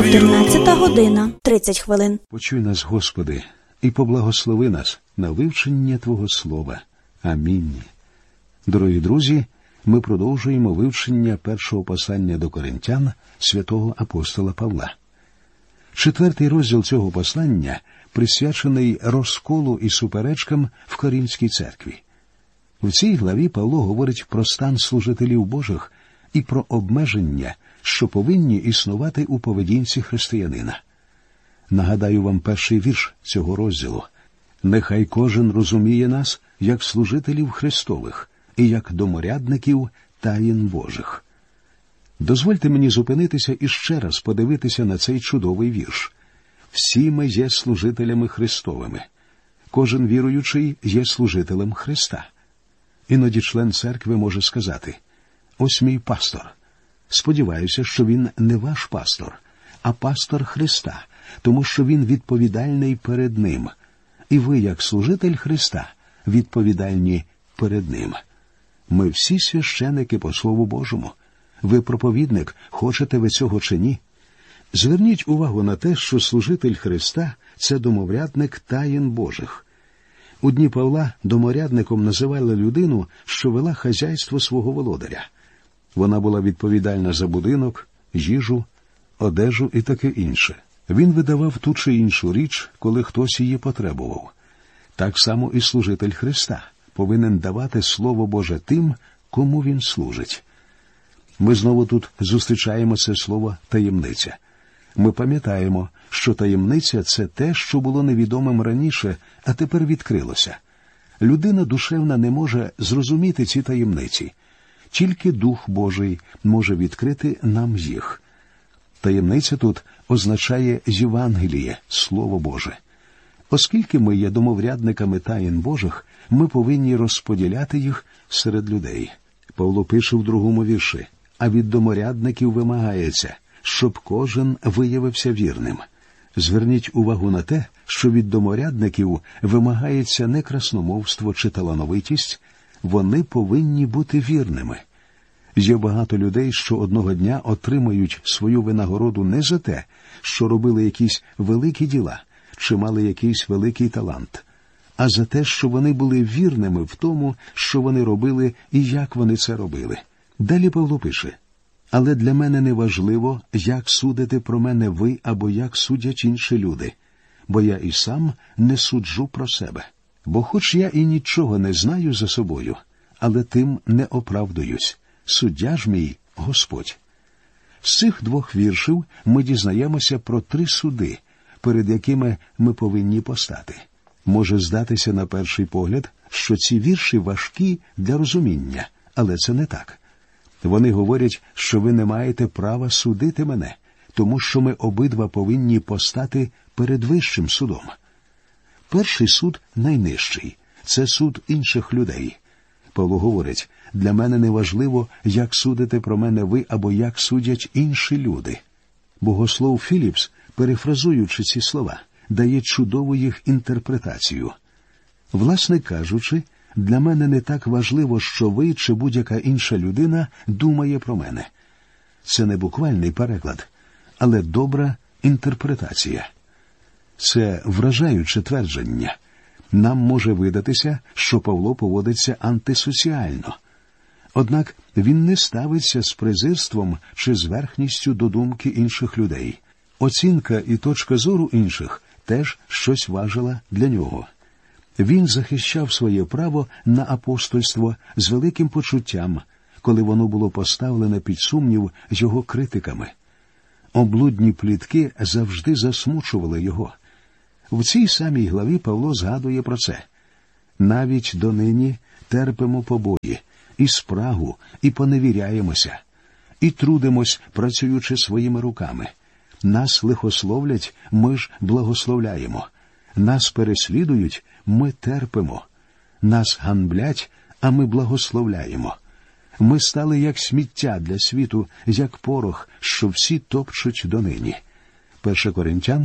13:30 хвилин. Почуй нас, Господи, і поблагослови нас на вивчення Твого Слова. Амінь. Дорогі друзі, ми продовжуємо вивчення першого послання до Коринтян святого апостола Павла. 4-й розділ цього послання присвячений розколу і суперечкам в Коринтській церкві. В цій главі Павло говорить про стан служителів Божих і про обмеження, що повинні існувати у поведінці християнина. Нагадаю вам перший вірш цього розділу. «Нехай кожен розуміє нас, як служителів Христових і як доморядників таїн Божих». Дозвольте мені зупинитися і ще раз подивитися на цей чудовий вірш. Всі ми є служителями Христовими. Кожен віруючий є служителем Христа. Іноді член церкви може сказати: «Ось мій пастор». Сподіваюся, що він не ваш пастор, а пастор Христа, тому що він відповідальний перед ним. І ви, як служитель Христа, відповідальні перед ним. Ми всі священики по Слову Божому. Ви проповідник, хочете ви цього чи ні? Зверніть увагу на те, що служитель Христа – це домоврядник таїн Божих. У дні Павла доморядником називали людину, що вела хазяйство свого володаря. Вона була відповідальна за будинок, їжу, одежу і таке інше. Він видавав ту чи іншу річ, коли хтось її потребував. Так само і служитель Христа повинен давати Слово Боже тим, кому він служить. Ми знову тут зустрічаємо це слово «таємниця». Ми пам'ятаємо, що таємниця – це те, що було невідомим раніше, а тепер відкрилося. Людина душевна не може зрозуміти ці таємниці. Тільки Дух Божий може відкрити нам їх. Таємниця тут означає Євангеліє, Слово Боже. Оскільки ми є домоврядниками таїн Божих, ми повинні розподіляти їх серед людей. Павло пише в 2-му вірші: «А від доморядників вимагається, щоб кожен виявився вірним». Зверніть увагу на те, що від доморядників вимагається не красномовство чи талановитість, вони повинні бути вірними. Є багато людей, що одного дня отримають свою винагороду не за те, що робили якісь великі діла чи мали якийсь великий талант, а за те, що вони були вірними в тому, що вони робили і як вони це робили. Далі Павло пише: «Але для мене не важливо, як судите про мене ви або як судять інші люди, бо я і сам не суджу про себе. Бо хоч я і нічого не знаю за собою, але тим не оправдуюсь. Суддя ж мій – Господь». З цих 2 віршів ми дізнаємося про 3 суди, перед якими ми повинні постати. Може здатися на перший погляд, що ці вірші важкі для розуміння, але це не так. Вони говорять, що ви не маєте права судити мене, тому що ми обидва повинні постати перед вищим судом. Перший суд найнижчий – це суд інших людей. Павло говорить: «Для мене не важливо, як судите про мене ви або як судять інші люди». Богослов Філіпс, перефразуючи ці слова, дає чудову їх інтерпретацію. Власне кажучи, для мене не так важливо, що ви чи будь-яка інша людина думає про мене. Це не буквальний переклад, але добра інтерпретація. Це вражаюче твердження. Нам може видатися, що Павло поводиться антисоціально. Однак він не ставиться з презирством чи зверхністю до думки інших людей. Оцінка і точка зору інших теж щось важила для нього. Він захищав своє право на апостольство з великим почуттям, коли воно було поставлене під сумнів його критиками. Облудні плітки завжди засмучували його. В цій самій главі Павло згадує про це. «Навіть донині терпимо побої, і спрагу, і поневіряємося, і трудимось, працюючи своїми руками. Нас лихословлять, ми ж благословляємо. Нас переслідують, ми терпимо. Нас ганьблять, а ми благословляємо. Ми стали як сміття для світу, як порох, що всі топчуть донині». 1 Коринтян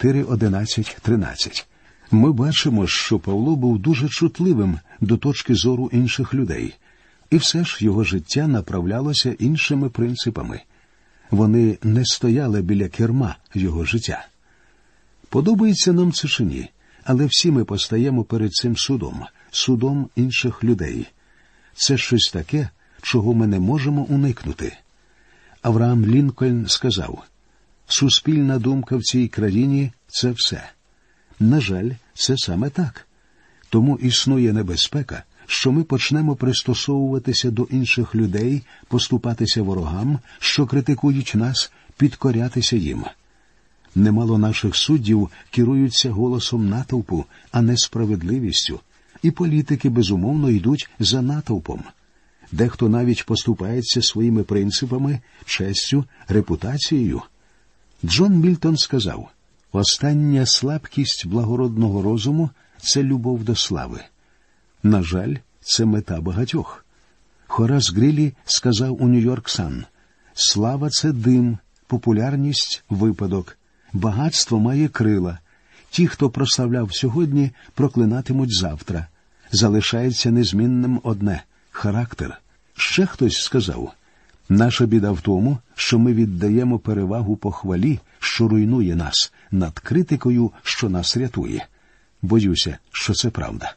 4:11-13. Ми бачимо, що Павло був дуже чутливим до точки зору інших людей. І все ж його життя направлялося іншими принципами. Вони не стояли біля керма його життя. Подобається нам це чи ні, але всі ми постаємо перед цим судом, судом інших людей. Це щось таке, чого ми не можемо уникнути. Авраам Лінкольн сказав: «Суспільна думка в цій країні – це все». На жаль, це саме так. Тому існує небезпека, що ми почнемо пристосовуватися до інших людей, поступатися ворогам, що критикують нас, підкорятися їм. Немало наших суддів керуються голосом натовпу, а не справедливістю, і політики, безумовно, йдуть за натовпом. Дехто навіть поступається своїми принципами, честю, репутацією. Джон Мільтон сказав: «Остання слабкість благородного розуму – це любов до слави». На жаль, це мета багатьох. Хорас Грілі сказав у Нью-Йорк Сан: «Слава – це дим, популярність – випадок, багатство має крила. Ті, хто прославляв сьогодні, проклинатимуть завтра. Залишається незмінним одне – характер». Ще хтось сказав: «Наша біда в тому, що ми віддаємо перевагу похвалі, що руйнує нас, над критикою, що нас рятує». Боюся, що це правда.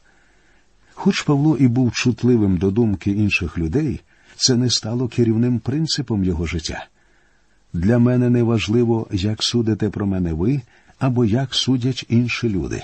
Хоч Павло і був чутливим до думки інших людей, це не стало керівним принципом його життя. «Для мене не важливо, як судите про мене ви, або як судять інші люди».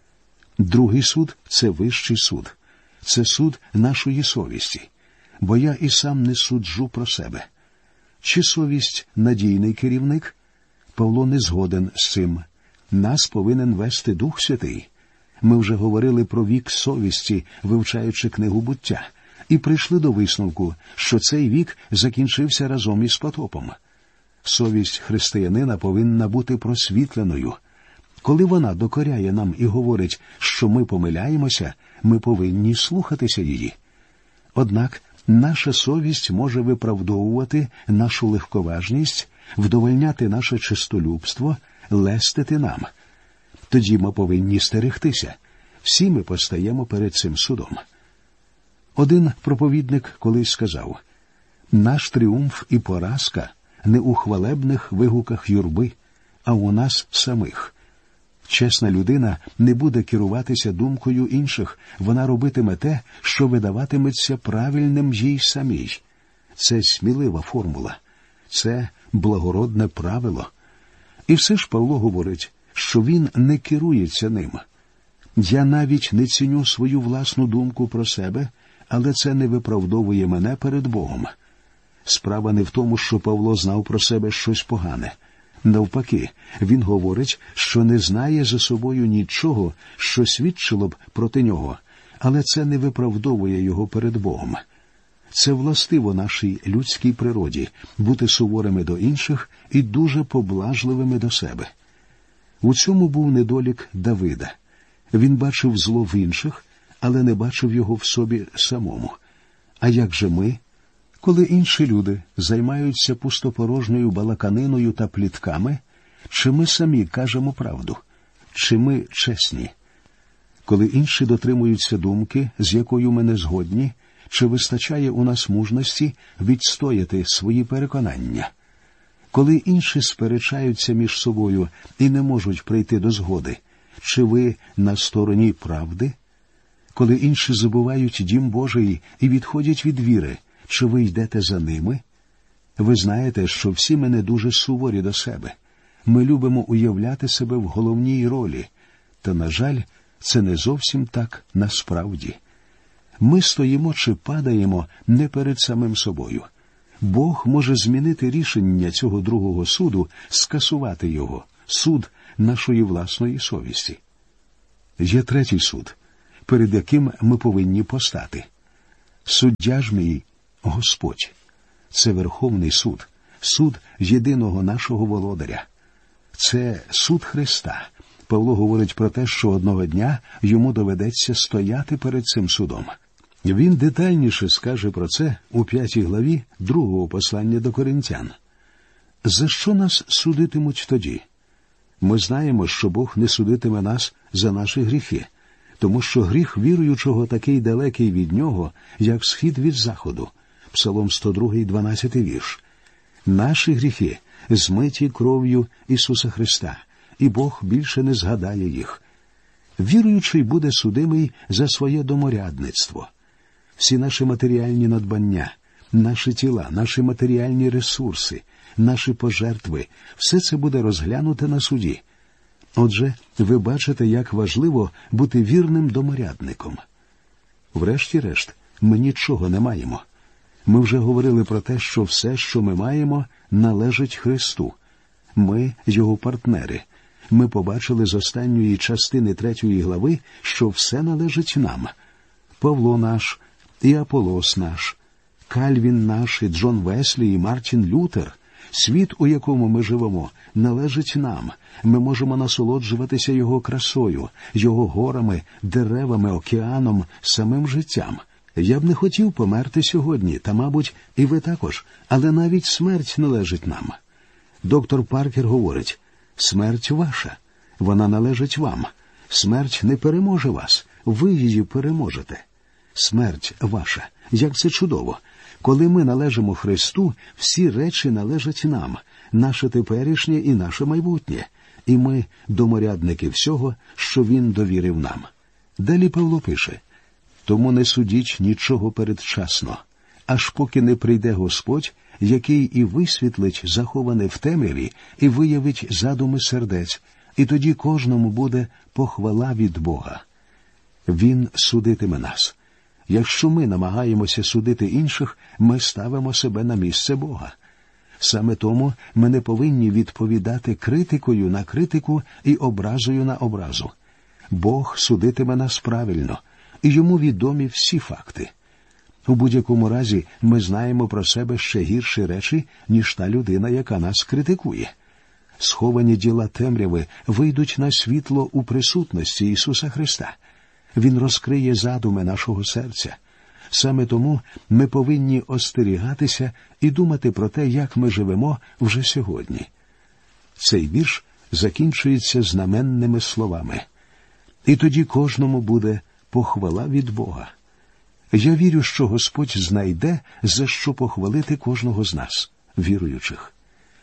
Другий суд – це вищий суд. Це суд нашої совісті. Бо я і сам не суджу про себе. Чи совість – надійний керівник? Павло не згоден з цим. Нас повинен вести Дух Святий. Ми вже говорили про вік совісті, вивчаючи книгу «Буття», і прийшли до висновку, що цей вік закінчився разом із потопом. Совість християнина повинна бути просвітленою. Коли вона докоряє нам і говорить, що ми помиляємося, ми повинні слухатися її. Однак наша совість може виправдовувати нашу легковажність, вдовольняти наше чистолюбство, лестити нам. Тоді ми повинні стерегтися. Всі ми постаємо перед цим судом. Один проповідник колись сказав: «Наш тріумф і поразка не у хвалебних вигуках юрби, а у нас самих». Чесна людина не буде керуватися думкою інших, вона робитиме те, що видаватиметься правильним їй самій. Це смілива формула, це благородне правило. І все ж Павло говорить, що він не керується ним. «Я навіть не ціню свою власну думку про себе, але це не виправдовує мене перед Богом». Справа не в тому, що Павло знав про себе щось погане. Навпаки, він говорить, що не знає за собою нічого, що свідчило б проти нього, але це не виправдовує його перед Богом. Це властиво нашій людській природі – бути суворими до інших і дуже поблажливими до себе. У цьому був недолік Давида. Він бачив зло в інших, але не бачив його в собі самому. А як же ми? Коли інші люди займаються пустопорожньою балаканиною та плітками, чи ми самі кажемо правду? Чи ми чесні? Коли інші дотримуються думки, з якою ми не згодні, чи вистачає у нас мужності відстояти свої переконання? Коли інші сперечаються між собою і не можуть прийти до згоди, чи ви на стороні правди? Коли інші забувають дім Божий і відходять від віри, чи ви йдете за ними? Ви знаєте, що всі ми не дуже суворі до себе. Ми любимо уявляти себе в головній ролі. Та, на жаль, це не зовсім так насправді. Ми стоїмо чи падаємо не перед самим собою. Бог може змінити рішення цього другого суду, скасувати його, суд нашої власної совісті. Є третій суд, перед яким ми повинні постати. Суддя ж мій – Господь. Це Верховний суд, суд єдиного нашого володаря. Це суд Христа. Павло говорить про те, що одного дня йому доведеться стояти перед цим судом. Він детальніше скаже про це у 5 главі 2 послання до Коринтян. За що нас судитимуть тоді? Ми знаємо, що Бог не судитиме нас за наші гріхи, тому що гріх віруючого такий далекий від нього, як схід від заходу. Псалом 102, 12 вірш. Наші гріхи змиті кров'ю Ісуса Христа, і Бог більше не згадає їх. Віруючий буде судимий за своє доморядництво. Всі наші матеріальні надбання, наші тіла, наші матеріальні ресурси, наші пожертви – все це буде розглянуте на суді. Отже, ви бачите, як важливо бути вірним доморядником. Врешті-решт, ми нічого не маємо. Ми вже говорили про те, що все, що ми маємо, належить Христу. Ми – Його партнери. Ми побачили з останньої частини 3 глави, що все належить нам. Павло наш, і Аполос наш, Кальвін наш, і Джон Веслі, і Мартін Лютер. Світ, у якому ми живемо, належить нам. Ми можемо насолоджуватися його красою, його горами, деревами, океаном, самим життям. Я б не хотів померти сьогодні, та, мабуть, і ви також, але навіть смерть належить нам. Доктор Паркер говорить, смерть ваша, вона належить вам. Смерть не переможе вас, ви її переможете. Смерть ваша, як це чудово. Коли ми належимо Христу, всі речі належать нам, наше теперішнє і наше майбутнє. І ми – доморядники всього, що Він довірив нам. Далі Павло пише, «Тому не судіть нічого передчасно, аж поки не прийде Господь, який і висвітлить заховане в темряві, і виявить задуми сердець, і тоді кожному буде похвала від Бога. Він судитиме нас. Якщо ми намагаємося судити інших, ми ставимо себе на місце Бога. Саме тому ми не повинні відповідати критикою на критику і образою на образу. Бог судитиме нас правильно, і йому відомі всі факти. У будь-якому разі ми знаємо про себе ще гірші речі, ніж та людина, яка нас критикує. Сховані діла темряви вийдуть на світло у присутності Ісуса Христа. Він розкриє задуми нашого серця. Саме тому ми повинні остерігатися і думати про те, як ми живемо вже сьогодні. Цей вірш закінчується знаменними словами. І тоді кожному буде похвала від Бога. Я вірю, що Господь знайде, за що похвалити кожного з нас, віруючих.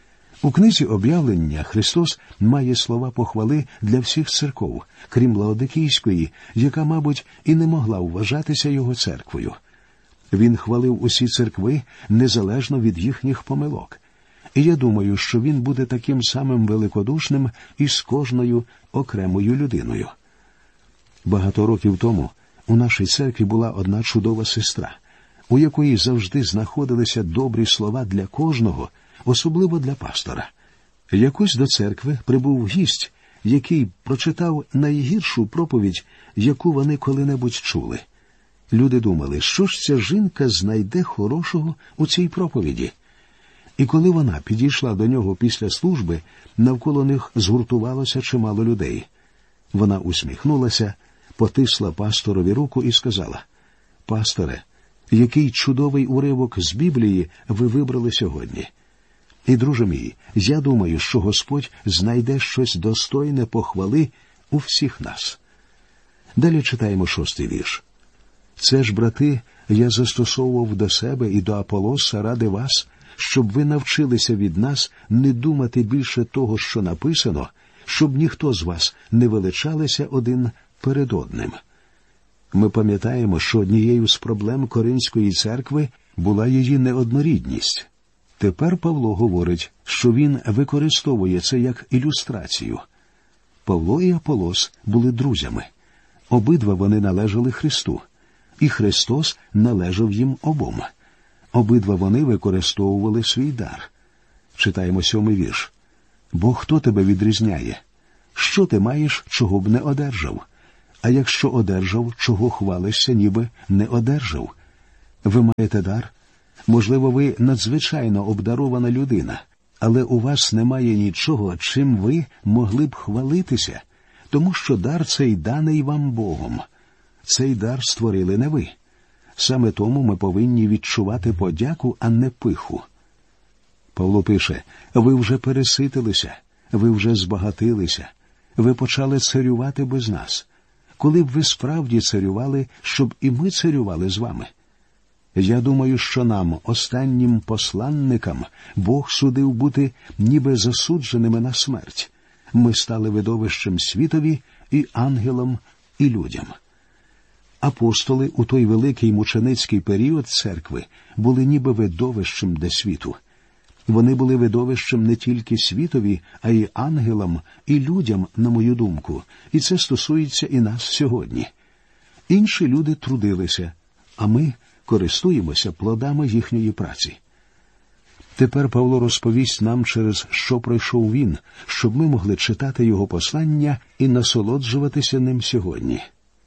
У книзі «Об'явлення» Христос має слова похвали для всіх церков, крім Лаодикійської, яка, мабуть, і не могла вважатися його церквою. Він хвалив усі церкви незалежно від їхніх помилок. І я думаю, що він буде таким самим великодушним і з кожною окремою людиною. Багато років тому у нашій церкві була одна чудова сестра, у якої завжди знаходилися добрі слова для кожного, особливо для пастора. Якось до церкви прибув гість, який прочитав найгіршу проповідь, яку вони коли-небудь чули. Люди думали, що ж ця жінка знайде хорошого у цій проповіді. І коли вона підійшла до нього після служби, навколо них згуртувалося чимало людей. Вона усміхнулася, потисла пасторові руку і сказала, «Пасторе, який чудовий уривок з Біблії ви вибрали сьогодні. І, друже мій, я думаю, що Господь знайде щось достойне похвали у всіх нас». Далі читаємо 6-й вірш. «Це ж, брати, я застосовував до себе і до Аполоса ради вас, щоб ви навчилися від нас не думати більше того, що написано, щоб ніхто з вас не величалися один перед одним». Ми пам'ятаємо, що однією з проблем Коринської церкви була її неоднорідність. Тепер Павло говорить, що він використовує це як ілюстрацію. Павло і Аполос були друзями. Обидва вони належали Христу, і Христос належав їм обом. Обидва вони використовували свій дар. Читаємо 7-й вірш. «Бо хто тебе відрізняє? Що ти маєш, чого б не одержав? А якщо одержав, чого хвалишся, ніби не одержав? Ви маєте дар? Можливо, ви надзвичайно обдарована людина, але у вас немає нічого, чим ви могли б хвалитися, тому що дар цей даний вам Богом. Цей дар створили не ви. Саме тому ми повинні відчувати подяку, а не пиху». Павло пише, «Ви вже переситилися, ви вже збагатилися, ви почали царювати без нас. Коли б ви справді царювали, щоб і ми царювали з вами?» Я думаю, що нам, останнім посланникам, Бог судив бути ніби засудженими на смерть. Ми стали видовищем світові і ангелам, і людям. Апостоли у той великий мученицький період церкви були ніби видовищем для світу. Вони були видовищем не тільки світові, а й ангелам, і людям, на мою думку, і це стосується і нас сьогодні. Інші люди трудилися, а ми користуємося плодами їхньої праці. Тепер Павло розповість нам, через що пройшов він, щоб ми могли читати його послання і насолоджуватися ним сьогодні.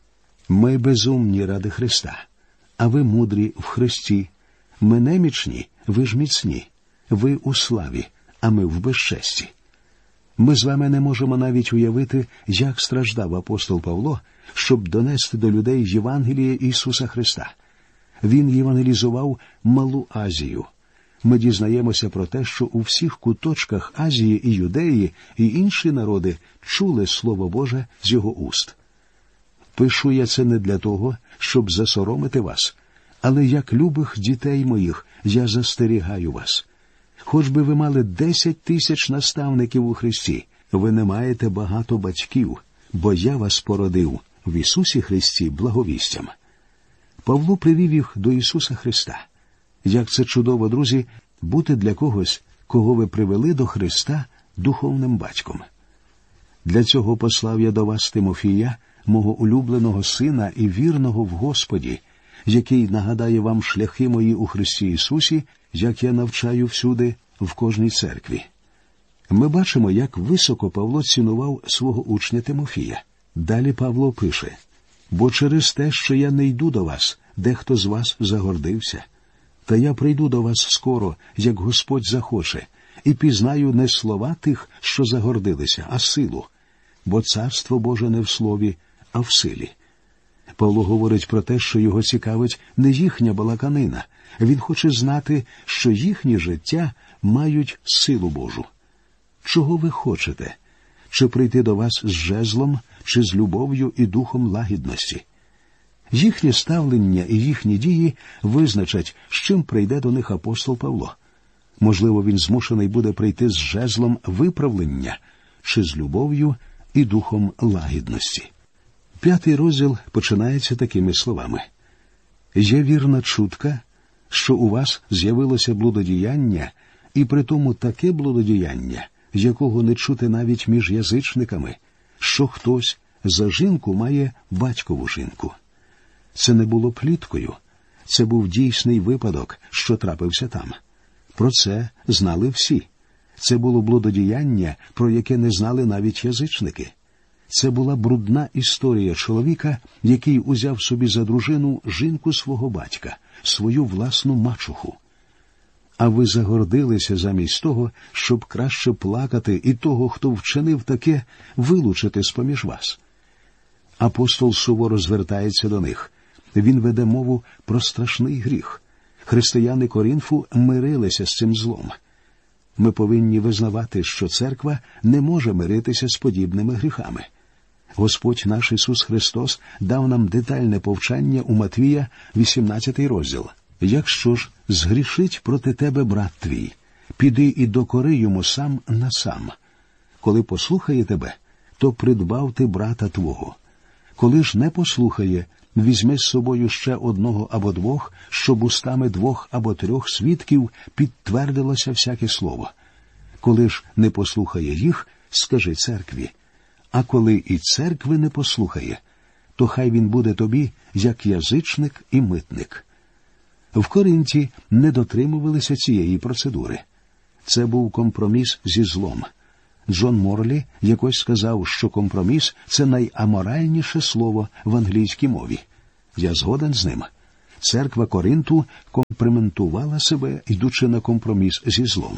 Ми безумні ради Христа, а ви мудрі в Христі. Ми немічні, ви ж міцні. Ви у славі, а ми в безчесті. Ми з вами не можемо навіть уявити, як страждав апостол Павло, щоб донести до людей Євангеліє Ісуса Христа. Він євангелізував Малу Азію. Ми дізнаємося про те, що у всіх куточках Азії і Юдеї і інші народи чули Слово Боже з його уст. Пишу я це не для того, щоб засоромити вас, але як любих дітей моїх я застерігаю вас. Хоч би ви мали 10 тисяч наставників у Христі, ви не маєте багато батьків, бо я вас породив в Ісусі Христі благовістям. Павло привів їх до Ісуса Христа. Як це чудово, друзі, бути для когось, кого ви привели до Христа, духовним батьком. Для цього послав я до вас Тимофія, мого улюбленого сина і вірного в Господі, який нагадає вам шляхи мої у Христі Ісусі, як я навчаю всюди, в кожній церкві. Ми бачимо, як високо Павло цінував свого учня Тимофія. Далі Павло пише: «Бо через те, що я не йду до вас, дехто з вас загордився. Та я прийду до вас скоро, як Господь захоче, і пізнаю не слова тих, що загордилися, а силу. Бо Царство Боже не в слові, а в силі». Павло говорить про те, що його цікавить не їхня балаканина. Він хоче знати, що їхні життя мають силу Божу. Чого ви хочете? Чи прийти до вас з жезлом, чи з любов'ю і духом лагідності? Їхнє ставлення і їхні дії визначать, з чим прийде до них апостол Павло. Можливо, він змушений буде прийти з жезлом виправлення, чи з любов'ю і духом лагідності. 5 розділ починається такими словами. «Є вірна чутка, що у вас з'явилося блудодіяння, і притому таке блудодіяння, якого не чути навіть між язичниками, що хтось за жінку має батькову жінку». Це не було пліткою, це був дійсний випадок, що трапився там. Про це знали всі. Це було блудодіяння, про яке не знали навіть язичники. Це була брудна історія чоловіка, який узяв собі за дружину жінку свого батька, свою власну мачуху. А ви загордилися замість того, щоб краще плакати і того, хто вчинив таке, вилучити з-поміж вас. Апостол суворо звертається до них. Він веде мову про страшний гріх. Християни Коринфу мирилися з цим злом. Ми повинні визнавати, що церква не може миритися з подібними гріхами. Господь наш Ісус Христос дав нам детальне повчання у Матвія, 18 розділ. «Якщо ж згрішить проти тебе брат твій, піди і докори йому сам на сам. Коли послухає тебе, то придбав ти брата твого. Коли ж не послухає, візьми з собою ще одного або двох, щоб устами 2 або 3 свідків підтвердилося всяке слово. Коли ж не послухає їх, скажи церкві. А коли і церкви не послухає, то хай він буде тобі, як язичник і митник». В Коринті не дотримувалися цієї процедури. Це був компроміс зі злом. Джон Морлі якось сказав, що компроміс – це найаморальніше слово в англійській мові. Я згоден з ним. Церква Коринту компрометувала себе, йдучи на компроміс зі злом.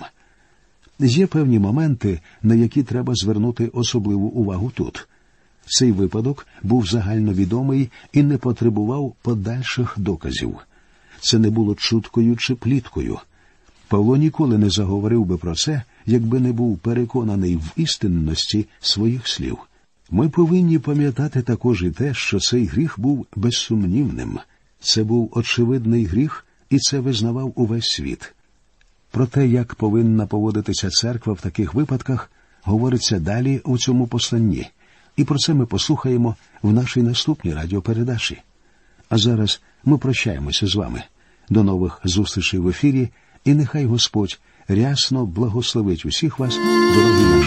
Є певні моменти, на які треба звернути особливу увагу тут. Цей випадок був загальновідомий і не потребував подальших доказів. Це не було чуткою чи пліткою. Павло ніколи не заговорив би про це, якби не був переконаний в істинності своїх слів. Ми повинні пам'ятати також і те, що цей гріх був безсумнівним. Це був очевидний гріх, і це визнавав увесь світ. Про те, як повинна поводитися церква в таких випадках, говориться далі у цьому посланні. І про це ми послухаємо в нашій наступній радіопередачі. А зараз ми прощаємося з вами. До нових зустрічей в ефірі, і нехай Господь рясно благословить усіх вас, дорогі наші.